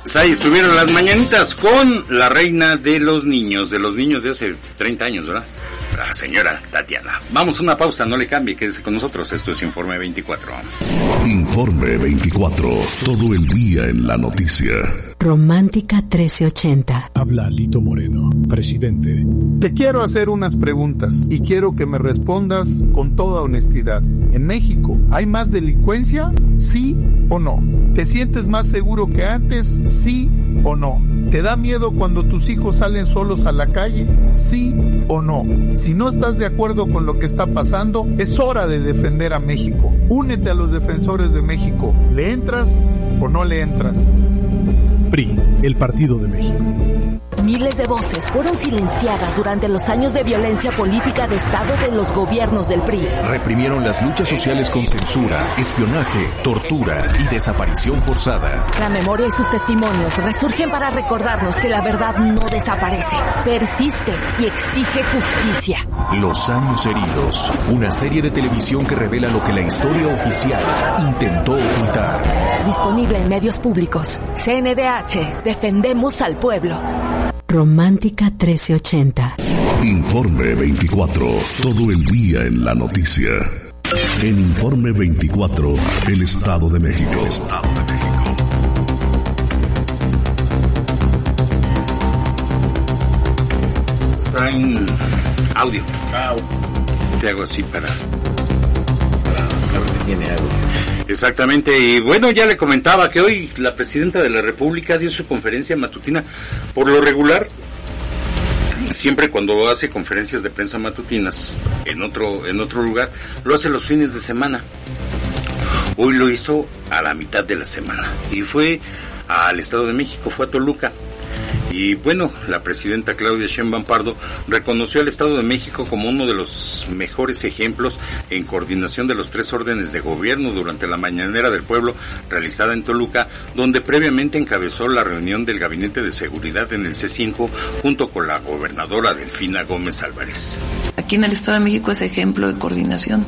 Ahí estuvieron las mañanitas con la reina de los niños de hace 30 años, ¿verdad? La señora Tatiana. Vamos a una pausa, no le cambie, quédese con nosotros. Esto es Informe 24. Informe 24, todo el día en la noticia. Romántica 1380. Habla Lito Moreno, presidente. Te quiero hacer unas preguntas y quiero que me respondas con toda honestidad. ¿En México hay más delincuencia? ¿Sí o no? ¿Te sientes más seguro que antes? ¿Sí o no? ¿Te da miedo cuando tus hijos salen solos a la calle? ¿Sí o no? Si no estás de acuerdo con lo que está pasando, es hora de defender a México. Únete a los defensores de México. ¿Le entras o no le entras? PRI, el Partido de México. Miles de voces fueron silenciadas durante los años de violencia política de Estado de los gobiernos del PRI. Reprimieron las luchas sociales con censura, espionaje, tortura y desaparición forzada. La memoria y sus testimonios resurgen para recordarnos que la verdad no desaparece, persiste y exige justicia. Los años heridos, una serie de televisión que revela lo que la historia oficial intentó ocultar. Disponible en medios públicos. CNDH, defendemos al pueblo. Romántica 1380. Informe 24, todo el día en la noticia. En Informe 24, el Estado de México. Está en audio. Te hago así para saber que tiene audio. Exactamente, y bueno, ya le comentaba que hoy la presidenta de la República dio su conferencia matutina. Por lo regular, siempre cuando hace conferencias de prensa matutinas en otro lugar, lo hace los fines de semana. Hoy lo hizo a la mitad de la semana y fue al Estado de México, fue a Toluca. Y bueno, la presidenta Claudia Sheinbaum Pardo reconoció al Estado de México como uno de los mejores ejemplos en coordinación de los 3 órdenes de gobierno durante la Mañanera del Pueblo realizada en Toluca, donde previamente encabezó la reunión del Gabinete de Seguridad en el C5 junto con la gobernadora Delfina Gómez Álvarez. Aquí en el Estado de México es ejemplo de coordinación.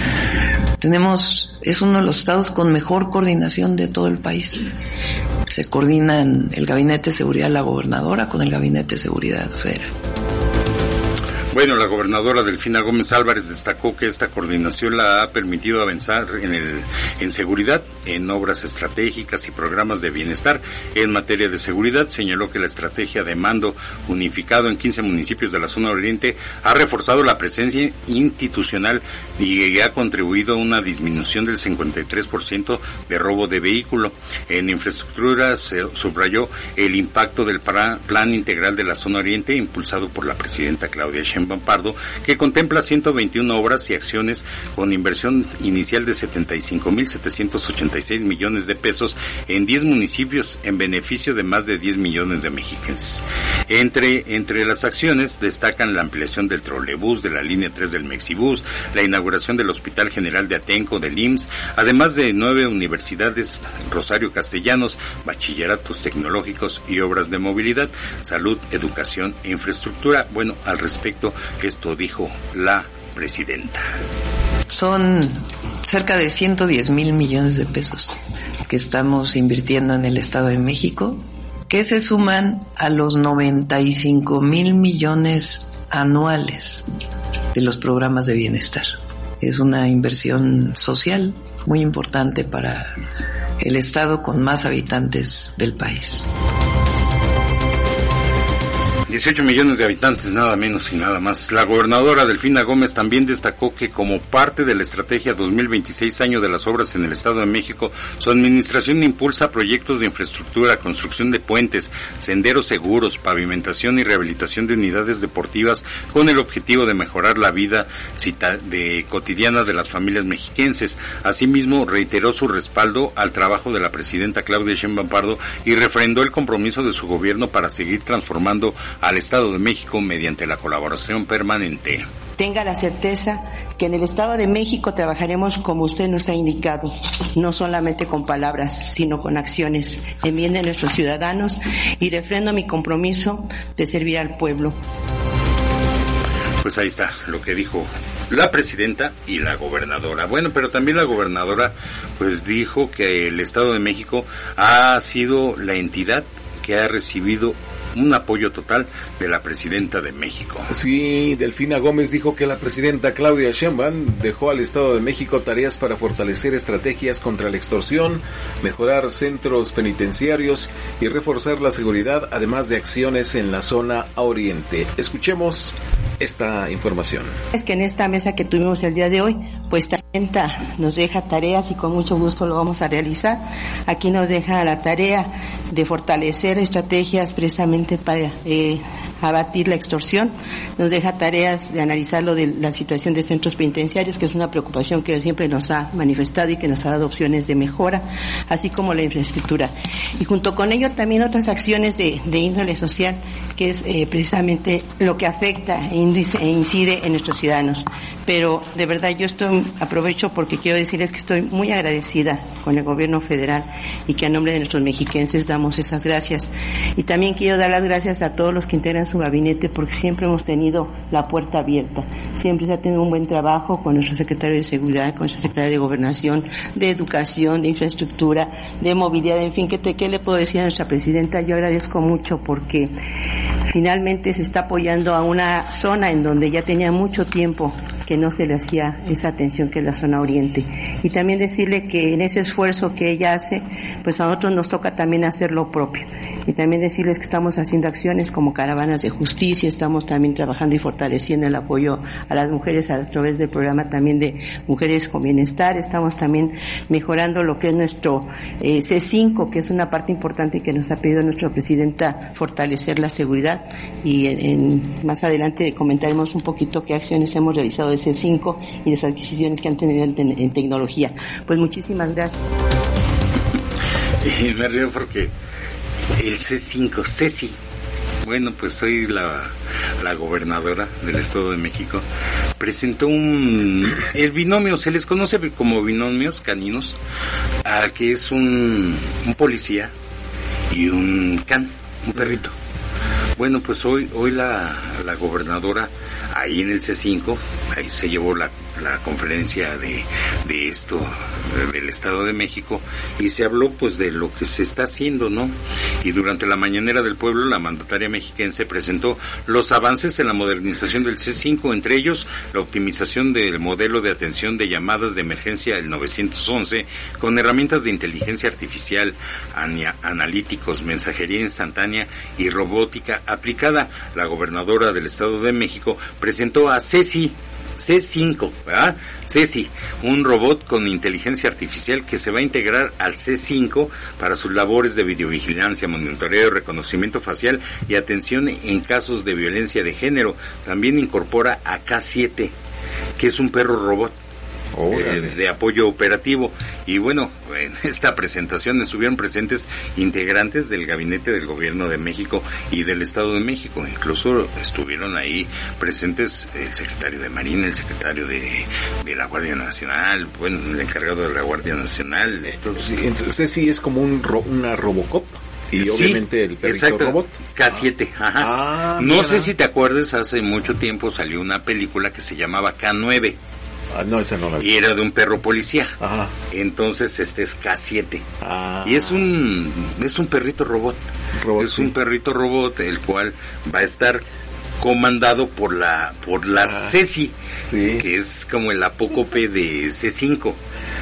Es uno de los estados con mejor coordinación de todo el país. Se coordinan el Gabinete de Seguridad de la gobernadora con el Gabinete de Seguridad federal. Bueno, la gobernadora Delfina Gómez Álvarez destacó que esta coordinación la ha permitido avanzar en seguridad, en obras estratégicas y programas de bienestar. En materia de seguridad, señaló que la estrategia de mando unificado en 15 municipios de la zona oriente ha reforzado la presencia institucional y ha contribuido a una disminución del 53% de robo de vehículo. En infraestructura se subrayó el impacto del Plan Integral de la Zona Oriente impulsado por la presidenta Claudia Sheinbaum Pardo, que contempla 121 obras y acciones con inversión inicial de 75,786 millones de pesos en 10 municipios en beneficio de más de 10 millones de mexicanos. Entre las acciones destacan la ampliación del trolebús de la línea 3 del Mexibús, la inauguración del Hospital General de Atenco del IMSS, además de 9 universidades Rosario Castellanos, bachilleratos tecnológicos y obras de movilidad, salud, educación e infraestructura. Bueno, al respecto, esto dijo la presidenta. Son cerca de 110,000 millones de pesos que estamos invirtiendo en el Estado de México, que se suman a los 95,000 millones anuales de los programas de bienestar. Es una inversión social muy importante para el Estado con más habitantes del país. 18 millones de habitantes, nada menos y nada más. La gobernadora Delfina Gómez también destacó que como parte de la estrategia 2026 año de las obras en el Estado de México, su administración impulsa proyectos de infraestructura, construcción de puentes, senderos seguros, pavimentación y rehabilitación de unidades deportivas con el objetivo de mejorar la vida cotidiana de las familias mexiquenses. Asimismo, reiteró su respaldo al trabajo de la presidenta Claudia Sheinbaum Pardo y refrendó el compromiso de su gobierno para seguir transformando al Estado de México mediante la colaboración permanente. Tenga la certeza que en el Estado de México trabajaremos como usted nos ha indicado, no solamente con palabras, sino con acciones, en bien de nuestros ciudadanos, y refrendo mi compromiso de servir al pueblo. Pues ahí está lo que dijo la presidenta y la gobernadora. Bueno, pero también la gobernadora pues dijo que el Estado de México ha sido la entidad que ha recibido un apoyo total de la presidenta de México. Sí, Delfina Gómez dijo que la presidenta Claudia Sheinbaum dejó al Estado de México tareas para fortalecer estrategias contra la extorsión, mejorar centros penitenciarios y reforzar la seguridad, además de acciones en la zona oriente. Escuchemos esta información. Es que en esta mesa que tuvimos el día de hoy, pues nos deja tareas y con mucho gusto lo vamos a realizar. Aquí nos deja la tarea de fortalecer estrategias precisamente para abatir la extorsión. Nos deja tareas de analizar lo de la situación de centros penitenciarios, que es una preocupación que siempre nos ha manifestado y que nos ha dado opciones de mejora, así como la infraestructura. Y junto con ello también otras acciones de índole social, que es precisamente lo que afecta e incide en nuestros ciudadanos. Pero de verdad yo aprovecho porque quiero decirles que estoy muy agradecida con el gobierno federal y que a nombre de nuestros mexiquenses damos esas gracias. Y también quiero dar las gracias a todos los que integran su gabinete, porque siempre hemos tenido la puerta abierta. Siempre se ha tenido un buen trabajo con nuestro secretario de Seguridad, con nuestro secretario de Gobernación, de Educación, de Infraestructura, de Movilidad, en fin, ¿qué le puedo decir a nuestra presidenta? Yo agradezco mucho porque finalmente se está apoyando a una zona en donde ya tenía mucho tiempo que no se le hacía esa atención, que es la zona oriente. Y también decirle que en ese esfuerzo que ella hace, pues a nosotros nos toca también hacer lo propio. Y también decirles que estamos haciendo acciones como caravanas de justicia, estamos también trabajando y fortaleciendo el apoyo a las mujeres a través del programa también de Mujeres con Bienestar, estamos también mejorando lo que es nuestro C5, que es una parte importante que nos ha pedido nuestra presidenta, fortalecer la seguridad, y más adelante comentaremos un poquito qué acciones hemos realizado de C5 y las adquisiciones que han tenido en tecnología. Pues muchísimas gracias. Y me río porque el C5, Ceci, bueno, pues soy la gobernadora del Estado de México, presentó el binomio, se les conoce como binomios caninos, al que es un policía y un can, un perrito. Bueno, pues hoy la gobernadora, ahí en el C5, ahí se llevó la conferencia de esto del Estado de México, y se habló pues de lo que se está haciendo, ¿no? Y durante la mañanera del pueblo, la mandataria mexiquense presentó los avances en la modernización del C5, entre ellos la optimización del modelo de atención de llamadas de emergencia del 911 con herramientas de inteligencia artificial, analíticos, mensajería instantánea y robótica aplicada. La gobernadora del Estado de México presentó a Ceci, C5, ¿verdad? Ceci, un robot con inteligencia artificial que se va a integrar al C5 para sus labores de videovigilancia, monitoreo, reconocimiento facial y atención en casos de violencia de género. También incorpora a K7, que es un perro robot de apoyo operativo. Y bueno, en esta presentación estuvieron presentes integrantes del gabinete del gobierno de México y del Estado de México. Incluso estuvieron ahí presentes el secretario de Marina, el secretario de la Guardia Nacional, bueno, el encargado de la Guardia Nacional. Entonces sí es como una Robocop. Y sí, obviamente el perrito exacto, robot. K7, ajá. No sé si te acuerdas, hace mucho tiempo salió una película que se llamaba K9. No, esa no la vi. Y era de un perro policía. Ajá. Entonces este es K7. Y es un perrito robot. Es un perrito robot, el cual va a estar comandado por la Ceci, que es como el apócope de C5.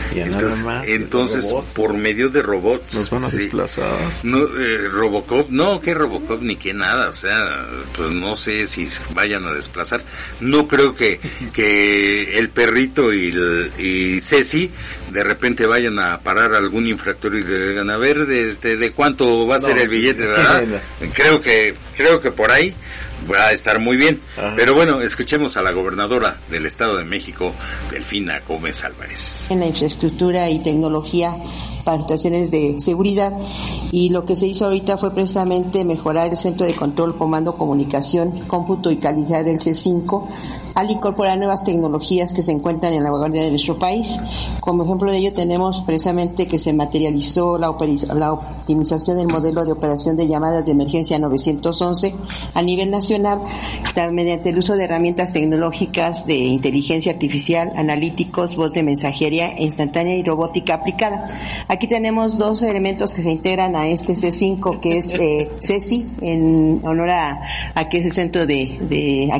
Entonces por medio de robots nos van a desplazar. No, Robocop, no, que Robocop ni que nada, o sea, pues no sé si vayan a desplazar. No creo que el perrito y Ceci de repente vayan a parar a algún infractor y le digan, a ver, de cuánto va a ser el billete, ¿verdad? Creo que por ahí va a estar muy bien. Ajá. Pero bueno, escuchemos a la gobernadora del Estado de México, Delfina Gómez Álvarez. En la infraestructura y tecnología, para situaciones de seguridad, y lo que se hizo ahorita fue precisamente mejorar el centro de control, comando, comunicación, cómputo y calidad del C5, al incorporar nuevas tecnologías que se encuentran en la vanguardia de nuestro país. Como ejemplo de ello tenemos precisamente que se materializó la optimización del modelo de operación de llamadas de emergencia 911 a nivel nacional, mediante el uso de herramientas tecnológicas de inteligencia artificial, analíticos, voz de mensajería instantánea y robótica aplicada. Aquí tenemos dos elementos que se integran a este C5, que es CECI, en honor a que es el centro de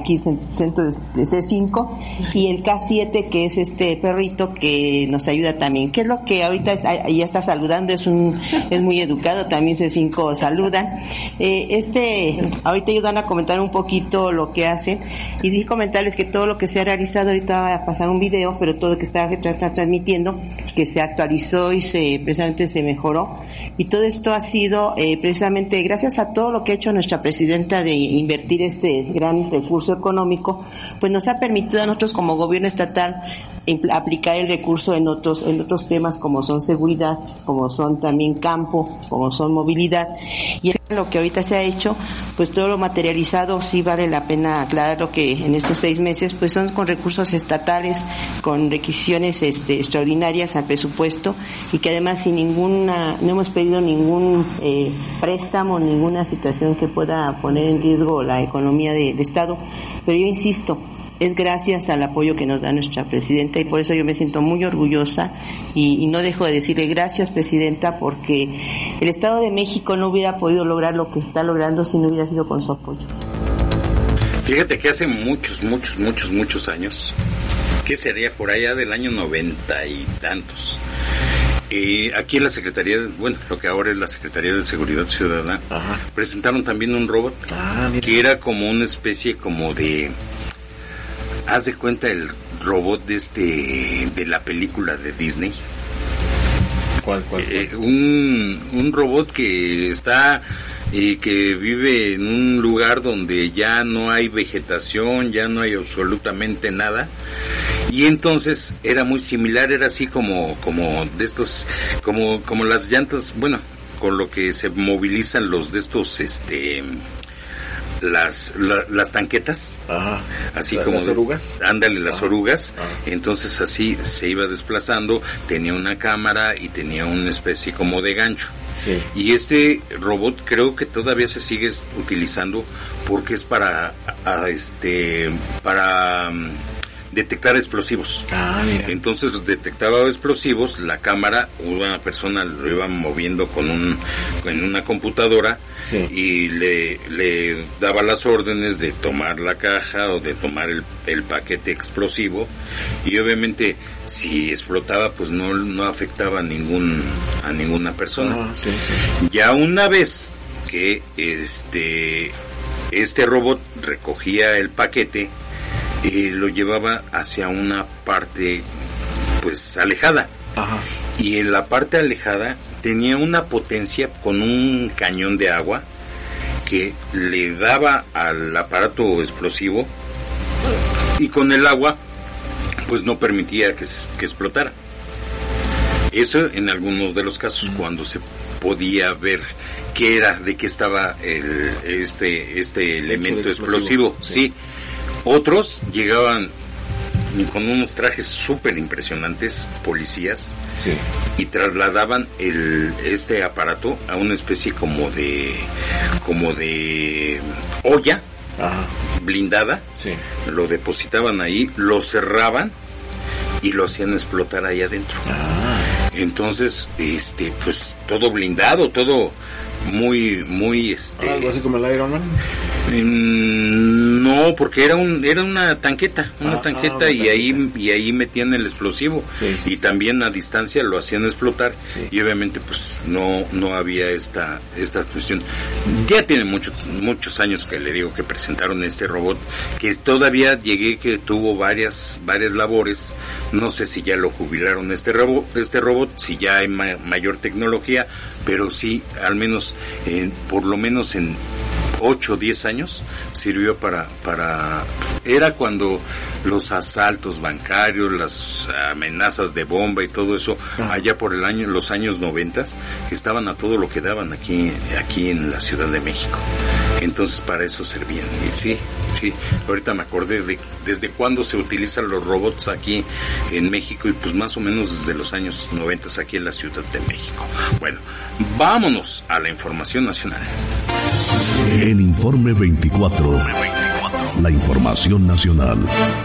C5, y el K7, que es este perrito que nos ayuda también. ¿Qué es lo que ahorita ya está saludando? Es muy educado, también C5 saluda. Ahorita ellos van a comentar un poquito lo que hacen, y sí comentarles que todo lo que se ha realizado, ahorita va a pasar un video, pero todo lo que está transmitiendo, que se actualizó y precisamente se mejoró, y todo esto ha sido precisamente gracias a todo lo que ha hecho nuestra presidenta de invertir este gran recurso económico, pues nos ha permitido a nosotros como gobierno estatal aplicar el recurso en otros temas como son seguridad, como son también campo, como son movilidad, y lo que ahorita se ha hecho, pues todo lo materializado sí vale la pena aclararlo, que en estos 6 meses pues son con recursos estatales, con requisiciones extraordinarias al presupuesto, y que además no hemos pedido ningún préstamo, ninguna situación que pueda poner en riesgo la economía del Estado, pero yo insisto, es gracias al apoyo que nos da nuestra presidenta, y por eso yo me siento muy orgullosa y no dejo de decirle gracias, presidenta, porque el Estado de México no hubiera podido lograr lo que está logrando si no hubiera sido con su apoyo. Fíjate que hace muchos años, ¿qué sería? Por allá del año 90 y tantos, aquí en la Secretaría, lo que ahora es la Secretaría de Seguridad Ciudadana, presentaron también un robot, que era como una especie como de... Haz de cuenta el robot de la película de Disney. ¿Cuál? Un robot que está que vive en un lugar donde ya no hay vegetación, ya no hay absolutamente nada, y entonces era muy similar, era así como de estos, como las llantas, con lo que se movilizan los de estos las tanquetas, así como las orugas, las orugas. Entonces así se iba desplazando, tenía una cámara y tenía una especie como de gancho. Sí. Y este robot creo que todavía se sigue utilizando porque es para detectar explosivos. Mira. Entonces detectaba explosivos, la cámara, una persona lo iba moviendo en una computadora, sí, y le daba las órdenes de tomar la caja o de tomar el paquete explosivo, y obviamente si explotaba pues no afectaba a ninguna persona. Sí. Ya una vez que este robot recogía el paquete, lo llevaba hacia una parte pues alejada. Y en la parte alejada tenía una potencia con un cañón de agua que le daba al aparato explosivo, y con el agua pues no permitía que explotara. Eso en algunos de los casos, cuando se podía ver de qué estaba este elemento explosivo. Sí. Otros llegaban con unos trajes súper impresionantes, policías, sí, y trasladaban este aparato a una especie como de olla blindada, sí, lo depositaban ahí, lo cerraban y lo hacían explotar ahí adentro. Entonces, pues todo blindado, todo muy algo así como el Iron Man. No, porque era una tanqueta, y ahí metían el explosivo, sí, y también a distancia lo hacían explotar, sí, y obviamente pues no había esta cuestión. Ya tiene muchos años que le digo que presentaron este robot, que todavía que tuvo varias labores. No sé si ya lo jubilaron este robot, si ya hay mayor tecnología, pero sí, al menos por lo menos 8 o 10 años, sirvió para era cuando los asaltos bancarios, las amenazas de bomba y todo eso, allá por los años 90, estaban a todo lo que daban aquí en la Ciudad de México. Entonces para eso servían. Y sí, ahorita me acordé de desde cuándo se utilizan los robots aquí en México, y pues más o menos desde los años 90 aquí en la Ciudad de México. Bueno, vámonos a la información nacional. En Informe 24, la información nacional.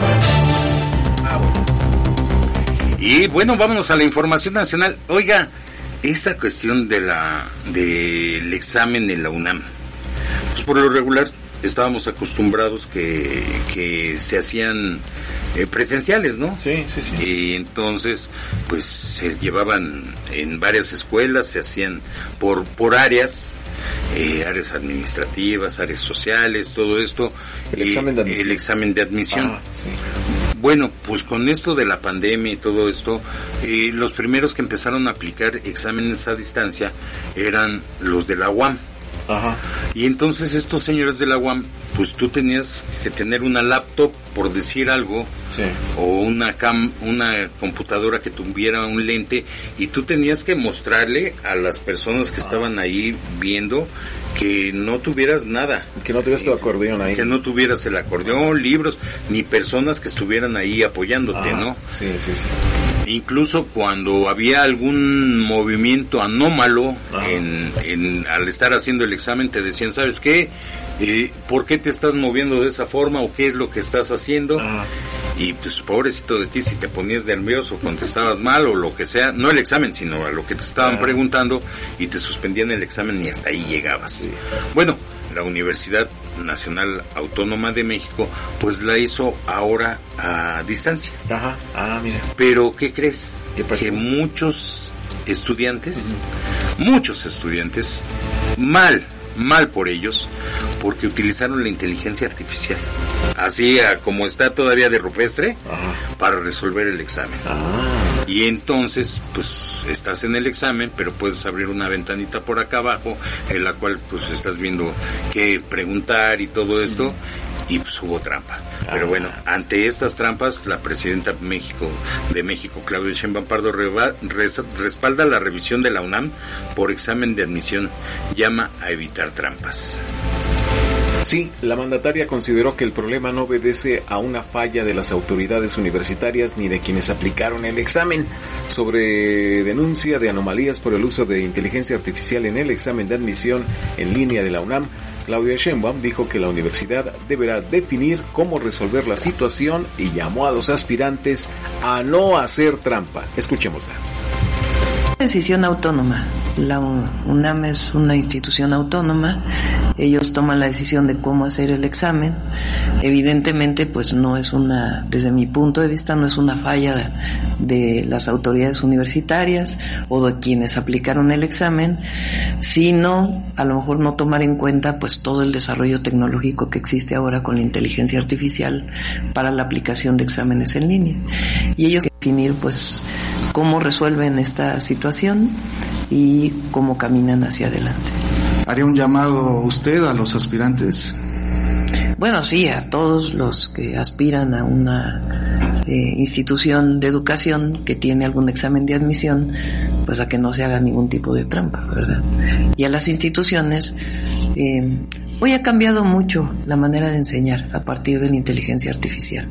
Y bueno, vámonos a la información nacional. Oiga, esta cuestión del examen en la UNAM, pues por lo regular estábamos acostumbrados que se hacían presenciales, ¿no? Sí. Y entonces, pues se llevaban en varias escuelas, se hacían por áreas, áreas administrativas, áreas sociales, todo esto. El examen de admisión. Sí. Bueno, pues con esto de la pandemia y todo esto, los primeros que empezaron a aplicar exámenes a distancia eran los de la UAM. Ajá. Y entonces estos señores de la UAM, pues tú tenías que tener una laptop, por decir algo, sí, o una computadora que tuviera un lente, y tú tenías que mostrarle a las personas que estaban ahí viendo que no tuvieras nada. Que no tuvieras tu acordeón ahí. Que no tuvieras el acordeón, libros, ni personas que estuvieran ahí apoyándote, ¿no? Sí. Incluso cuando había algún movimiento anómalo al estar haciendo el examen, te decían, ¿sabes qué? ¿Por qué te estás moviendo de esa forma? ¿O qué es lo que estás haciendo? Y pues pobrecito de ti si te ponías nervioso, contestabas mal o lo que sea, no el examen, sino a lo que te estaban preguntando, y te suspendían el examen y hasta ahí llegabas. Sí. Bueno, la Universidad Nacional Autónoma de México pues la hizo ahora a distancia. Ajá. Mira. Pero ¿qué crees? ¿Qué pasó? Que muchos estudiantes, mal por ellos, porque utilizaron la inteligencia artificial, así como está todavía de rupestre, para resolver el examen. Y entonces, pues, estás en el examen, pero puedes abrir una ventanita por acá abajo, en la cual, pues, estás viendo qué preguntar y todo esto, y pues hubo trampa. Pero bueno, ante estas trampas, la presidenta de México, Claudia Sheinbaum Pardo, respalda la revisión de la UNAM por examen de admisión, llama a evitar trampas. Sí, la mandataria consideró que el problema no obedece a una falla de las autoridades universitarias ni de quienes aplicaron el examen. Sobre denuncia de anomalías por el uso de inteligencia artificial en el examen de admisión en línea de la UNAM, Claudia Sheinbaum dijo que la universidad deberá definir cómo resolver la situación y llamó a los aspirantes a no hacer trampa. Escuchémosla. Decisión autónoma. La UNAM es una institución autónoma. Ellos toman la decisión de cómo hacer el examen. Evidentemente, pues no es desde mi punto de vista, no es una falla de las autoridades universitarias o de quienes aplicaron el examen, sino a lo mejor no tomar en cuenta pues todo el desarrollo tecnológico que existe ahora con la inteligencia artificial para la aplicación de exámenes en línea. Y ellos definir pues cómo resuelven esta situación y cómo caminan hacia adelante. ¿Haría un llamado usted a los aspirantes? Bueno, sí, a todos los que aspiran a una institución de educación que tiene algún examen de admisión, pues a que no se haga ningún tipo de trampa, ¿verdad? Y a las instituciones, hoy ha cambiado mucho la manera de enseñar a partir de la inteligencia artificial.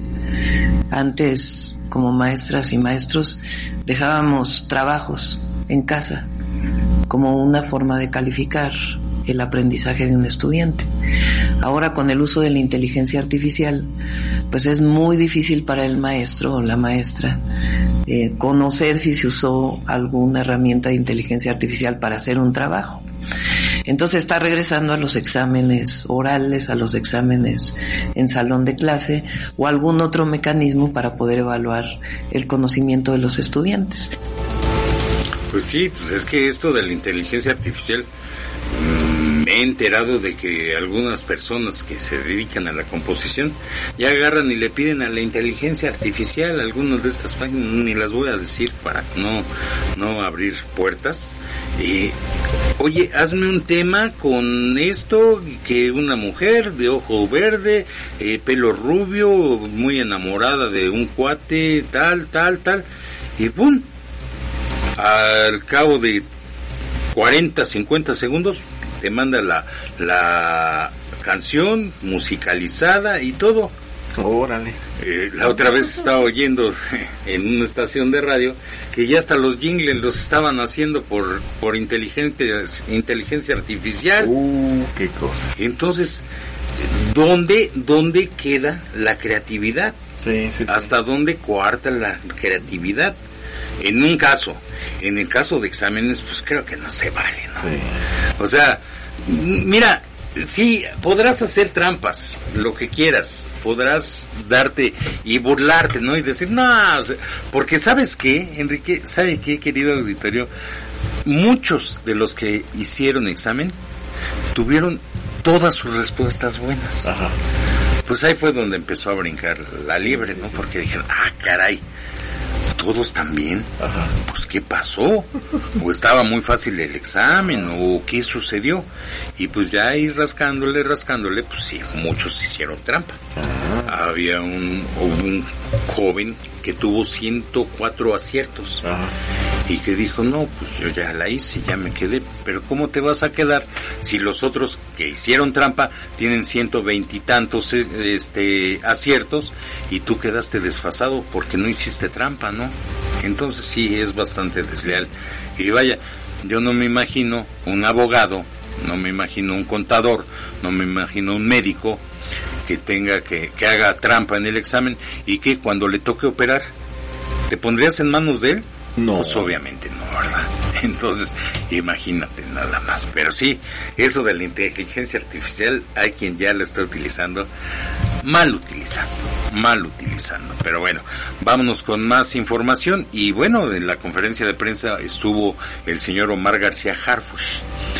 Antes, como maestras y maestros, dejábamos trabajos en casa como una forma de calificar el aprendizaje de un estudiante. Ahora, con el uso de la inteligencia artificial, pues es muy difícil para el maestro o la maestra conocer si se usó alguna herramienta de inteligencia artificial para hacer un trabajo. Entonces está regresando a los exámenes orales, a los exámenes en salón de clase o algún otro mecanismo para poder evaluar el conocimiento de los estudiantes. Pues sí, pues es que esto de la inteligencia artificial, me he enterado de que algunas personas que se dedican a la composición ya agarran y le piden a la inteligencia artificial algunas de estas páginas, ni las voy a decir para no abrir puertas. oye, hazme un tema con esto, que una mujer de ojo verde, pelo rubio, muy enamorada de un cuate, tal, y ¡pum! Al cabo de 40, 50 segundos, te manda la canción musicalizada y todo. Órale. La otra vez estaba oyendo en una estación de radio que ya hasta los jingles los estaban haciendo por inteligencia artificial. Qué cosas. Entonces, ¿dónde queda la creatividad? Sí. ¿Hasta dónde coarta la creatividad? En el caso de exámenes, pues creo que no se vale, ¿no? Sí. O sea, mira, sí, podrás hacer trampas, lo que quieras, podrás darte y burlarte, ¿no? Y decir, no, o sea, porque ¿sabes qué, Enrique? ¿Sabe qué, querido auditorio? Muchos de los que hicieron examen tuvieron todas sus respuestas buenas. Ajá. Pues ahí fue donde empezó a brincar la liebre, ¿no? Porque dijeron, caray, todos también. Ajá. Pues ¿qué pasó? O estaba muy fácil el examen, o qué sucedió. Y pues ya ahí rascándole, pues sí, muchos hicieron trampa. Ajá. Había un joven que tuvo 104 aciertos. Ajá. Y que dijo, no, pues yo ya la hice, ya me quedé. Pero ¿cómo te vas a quedar si los otros que hicieron trampa tienen 120 y tantos aciertos y tú quedaste desfasado porque no hiciste trampa, ¿no? Entonces sí, es bastante desleal. Y vaya, yo no me imagino un abogado, no me imagino un contador, no me imagino un médico que tenga que haga trampa en el examen y que cuando le toque operar, ¿te pondrías en manos de él? No. Pues obviamente no, ¿verdad? Entonces, imagínate nada más. Pero sí, eso de la inteligencia artificial, hay quien ya la está utilizando, mal utilizando. Pero bueno, vámonos con más información. Y bueno, en la conferencia de prensa estuvo el señor Omar García Harfuch.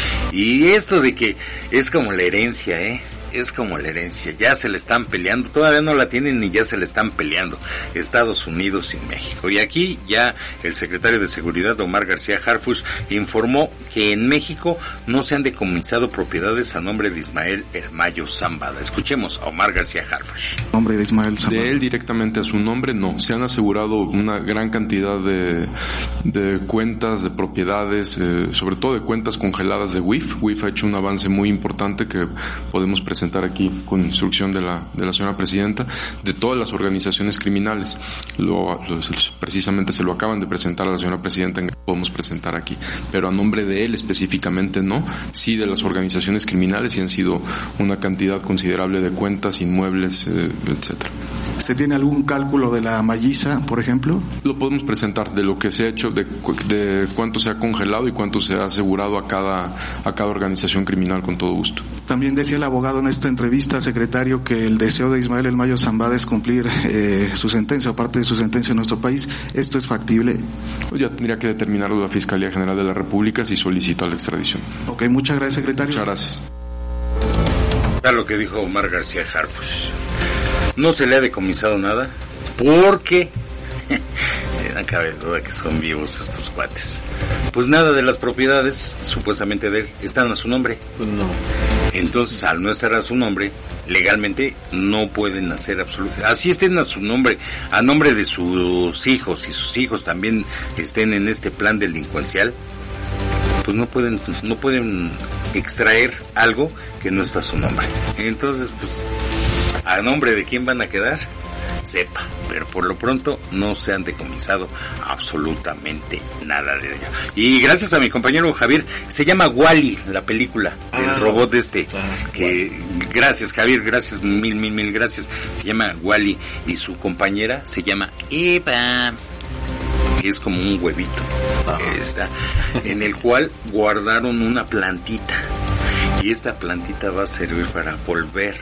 Y esto de que es como la herencia, es como la herencia, ya se le están peleando, todavía no la tienen ni ya se le están peleando Estados Unidos y México. Y aquí ya el secretario de Seguridad, Omar García Harfuch, informó que en México no se han decomisado propiedades a nombre de Ismael El Mayo Zambada. Escuchemos a Omar García Harfuch. ¿Nombre de Ismael Zambada? De él directamente a su nombre, no. Se han asegurado una gran cantidad de cuentas, de propiedades, sobre todo de cuentas congeladas de WIF. WIF ha hecho un avance muy importante que podemos presentar aquí con instrucción de la señora presidenta, de todas las organizaciones criminales. Precisamente se lo acaban de presentar a la señora presidenta, podemos presentar aquí, pero a nombre de él específicamente no, sí de las organizaciones criminales, y han sido una cantidad considerable de cuentas, inmuebles, etcétera. ¿Se tiene algún cálculo de la malliza, por ejemplo? Lo podemos presentar, de lo que se ha hecho, de cuánto se ha congelado y cuánto se ha asegurado a cada organización criminal, con todo gusto. También decía el abogado en esta entrevista, secretario, que el deseo de Ismael El Mayo Zambada es cumplir su sentencia, o parte de su sentencia en nuestro país. ¿Esto es factible? Pues ya tendría que determinarlo la Fiscalía General de la República si solicita la extradición. Ok, muchas gracias, secretario. Muchas gracias. Está lo que dijo Omar García Harfuch. No se le ha decomisado nada porque no cabe duda que son vivos estos cuates. Pues nada de las propiedades, supuestamente de él, están a su nombre. Pues no. Entonces, al no estar a su nombre, legalmente no pueden hacer absolutamente. Así estén a su nombre, a nombre de sus hijos, y sus hijos también estén en este plan delincuencial, pues no pueden extraer algo que no está a su nombre. Entonces, pues, ¿a nombre de quién van a quedar? Sepa, pero por lo pronto no se han decomisado absolutamente nada de ello. Y gracias a mi compañero Javier, se llama Wall-E la película, el robot que gracias Javier, gracias, mil gracias. Se llama Wall-E y su compañera se llama Eva, que es como un huevito, en el cual guardaron una plantita, y esta plantita va a servir para volver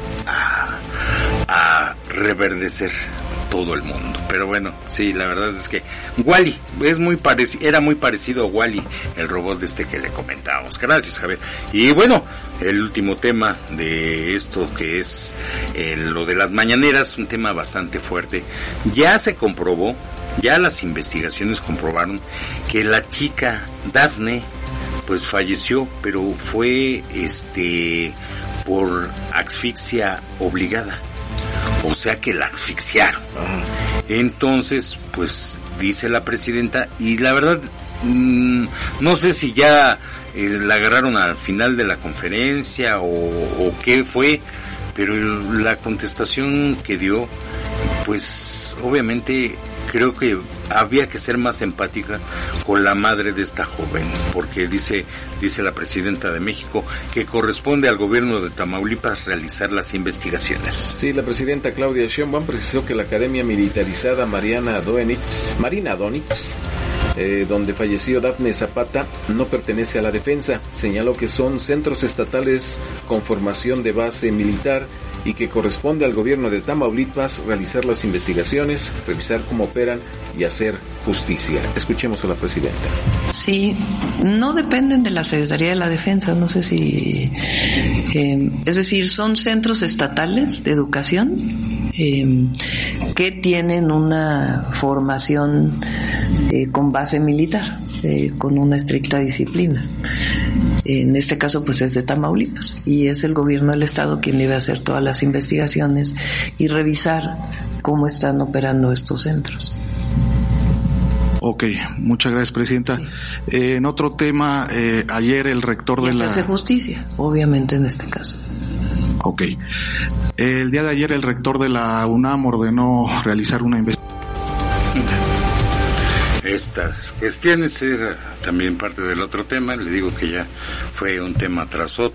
a reverdecer todo el mundo. Pero bueno, sí, la verdad es que Wall-E era muy parecido a Wall-E, el robot que le comentábamos. Gracias, Javier. Y bueno, el último tema de esto, que es lo de las mañaneras, un tema bastante fuerte. Ya se comprobó, ya las investigaciones comprobaron que la chica Dafne pues falleció, pero fue por asfixia obligada. O sea que la asfixiaron. Entonces, pues dice la presidenta, y la verdad no sé si ya la agarraron al final de la conferencia o qué fue, pero la contestación que dio, pues obviamente creo que había que ser más empática con la madre de esta joven, porque dice la presidenta de México que corresponde al gobierno de Tamaulipas realizar las investigaciones. Sí, la presidenta Claudia Sheinbaum precisó que la Academia Militarizada Marina Donitz, donde falleció Dafne Zapata, no pertenece a la defensa. Señaló que son centros estatales con formación de base militar y que corresponde al gobierno de Tamaulipas realizar las investigaciones, revisar cómo operan y hacer justicia. Escuchemos a la presidenta. Sí, no dependen de la Secretaría de la Defensa, no sé si... es decir, son centros estatales de educación que tienen una formación con base militar, con una estricta disciplina. En este caso pues es de Tamaulipas y es el gobierno del estado quien debe hacer todas las investigaciones y revisar cómo están operando estos centros. Ok, muchas gracias, presidenta. Sí. En otro tema, ayer el rector de la... hace justicia, obviamente en este caso. Ok. El día de ayer el rector de la UNAM ordenó realizar una investigación. Estas cuestiones era también parte del otro tema, le digo que ya fue un tema tras otro.